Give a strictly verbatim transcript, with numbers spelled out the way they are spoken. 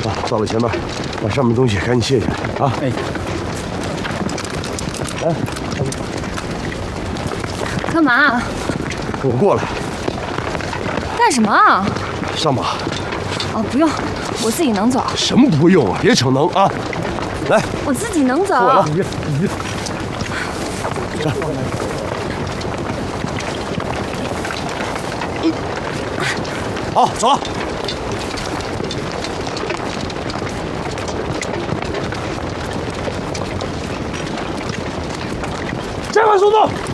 啊，到了前面，把上面东西赶紧卸下来啊！哎，来， 干嘛？ 跟我过来。 干什么啊？ 上马。 哦，不用，我自己能走。 什么不用啊？别逞能啊！来， 我自己能走。 过来，你你这。好，走了。加快速度！